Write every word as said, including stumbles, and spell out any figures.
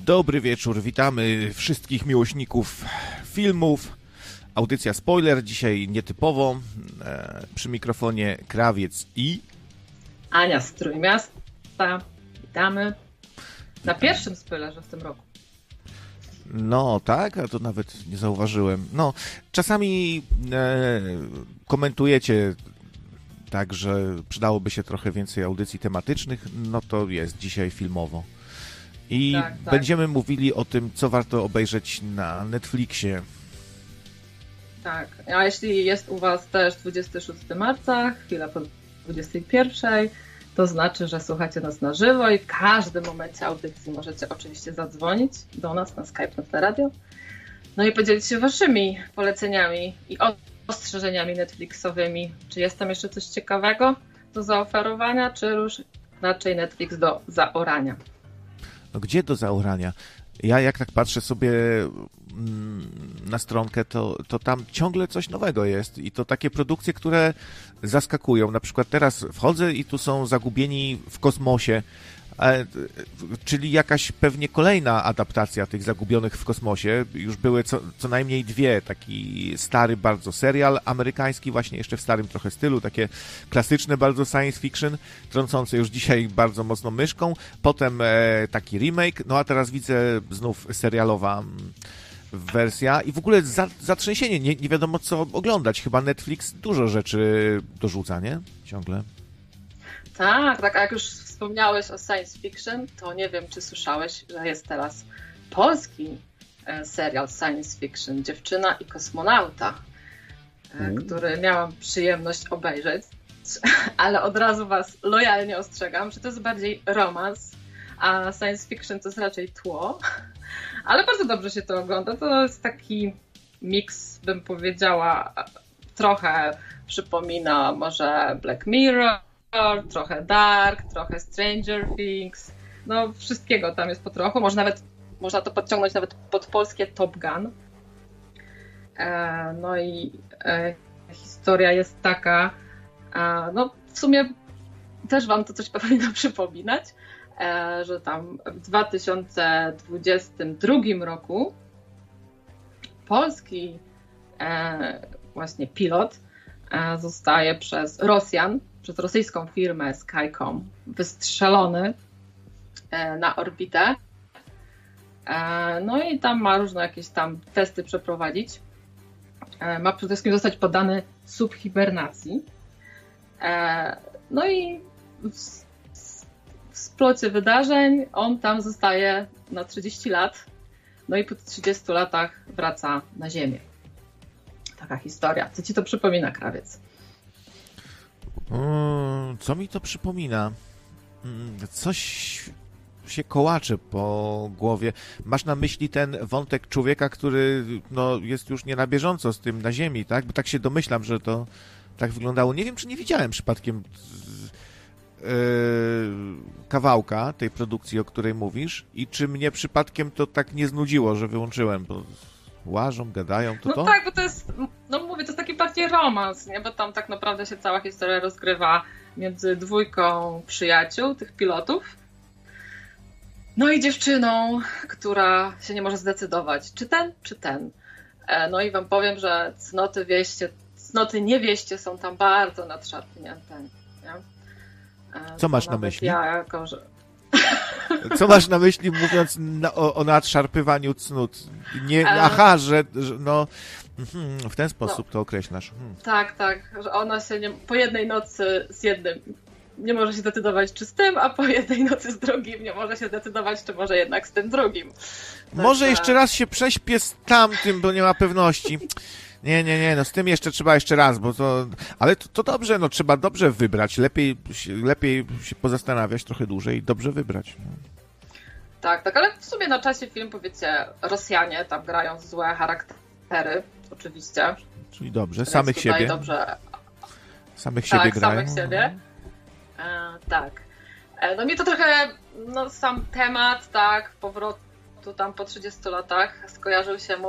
Dobry wieczór, witamy wszystkich miłośników filmów. Audycja Spoiler, dzisiaj nietypowo. E, przy mikrofonie Krawiec i... Ania z Trójmiasta. Witamy na pierwszym spoilerze w tym roku. No tak, a to nawet nie zauważyłem. No, czasami e, komentujecie tak, że przydałoby się trochę więcej audycji tematycznych, no to jest dzisiaj filmowo. I tak, tak. będziemy mówili o tym, co warto obejrzeć na Netflixie. Tak, a jeśli jest u Was też dwudziestego szóstego marca, chwila po dwudziestej pierwszej, to znaczy, że słuchacie nas na żywo i w każdym momencie audycji możecie oczywiście zadzwonić do nas na Skype, na Radio. No i podzielić się Waszymi poleceniami i ostrzeżeniami Netflixowymi. Czy jest tam jeszcze coś ciekawego do zaoferowania, czy już raczej Netflix do zaorania? No gdzie do zaorania? Ja jak tak patrzę sobie na stronkę, to, to tam ciągle coś nowego jest i to takie produkcje, które zaskakują. Na przykład teraz wchodzę i tu są Zagubieni w kosmosie, czyli jakaś pewnie kolejna adaptacja tych Zagubionych w kosmosie. Już były co, co najmniej dwie, taki stary bardzo serial amerykański, właśnie jeszcze w starym trochę stylu, takie klasyczne bardzo science fiction, trącące już dzisiaj bardzo mocno myszką, potem e, taki remake, no a teraz widzę znów serialowa wersja i w ogóle za, zatrzęsienie, nie, nie wiadomo co oglądać, chyba Netflix dużo rzeczy dorzuca, nie? Ciągle. Tak, tak, a jak już wspomniałeś o science fiction, to nie wiem, czy słyszałeś, że jest teraz polski serial science fiction Dziewczyna i kosmonauta, mm. który miałam przyjemność obejrzeć, ale od razu Was lojalnie ostrzegam, że to jest bardziej romans, a science fiction to jest raczej tło, ale bardzo dobrze się to ogląda. To jest taki miks, bym powiedziała, trochę przypomina może Black Mirror, trochę Dark, trochę Stranger Things, no wszystkiego tam jest po trochu, może nawet, można to podciągnąć nawet pod polskie Top Gun. E, no i e, historia jest taka, e, no w sumie też Wam to coś powinno przypominać, e, że tam w dwa tysiące dwudziestym drugim roku polski e, właśnie pilot e, zostaje przez Rosjan, przez rosyjską firmę Skycom wystrzelony na orbitę. No i tam ma różne jakieś tam testy przeprowadzić. Ma przede wszystkim zostać poddany subhibernacji. No i w, w splocie wydarzeń on tam zostaje na trzydzieści lat. No i po trzydziestu latach wraca na Ziemię. Taka historia. Co Ci to przypomina, Krawiec? Co mi to przypomina? Coś się kołacze po głowie. Masz na myśli ten wątek człowieka, który no, jest już nie na bieżąco z tym na ziemi, tak? Bo tak się domyślam, że to tak wyglądało. Nie wiem, czy nie widziałem przypadkiem yy, kawałka tej produkcji, o której mówisz i czy mnie przypadkiem to tak nie znudziło, że wyłączyłem, bo łażą, gadają, to no to? No tak, bo to jest, no mówię, to jest taki bardziej romans, nie? Bo tam tak naprawdę się cała historia rozgrywa między dwójką przyjaciół, tych pilotów, no i dziewczyną, która się nie może zdecydować, czy ten, czy ten. No i Wam powiem, że cnoty wieście, cnoty niewieście są tam bardzo nadszarpnięte, nie? Co masz na myśli? Ja jako, że... Co masz na myśli, mówiąc na, o, o nadszarpywaniu cnót? Nie, aha, że, że no w ten sposób no, to określasz. Hmm. Tak, tak, że ona się nie, po jednej nocy z jednym nie może się zdecydować, czy z tym, a po jednej nocy z drugim nie może się zdecydować, czy może jednak z tym drugim. Tak, może tak. jeszcze raz się prześpię z tamtym, bo nie ma pewności. Nie, nie, nie, no z tym jeszcze trzeba jeszcze raz, bo to... Ale to, to dobrze, no trzeba dobrze wybrać, lepiej, lepiej się pozastanawiać trochę dłużej i dobrze wybrać. No. Tak, tak, ale w sumie na czasie film, powiecie, Rosjanie tam grają złe charaktery, oczywiście. Czyli dobrze, samych siebie. Dobrze. Samych siebie tak, grają. samych siebie. E, tak. E, no mnie to trochę, no sam temat, tak, powrotu tam po trzydziestu latach skojarzył się